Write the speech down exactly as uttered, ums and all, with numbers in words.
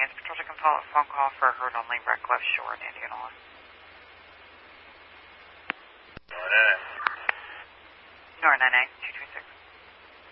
nine. Patrol can follow a phone call for a heard on Lane Wreck left shore in Indianola. Nor nine. Nor nine eight.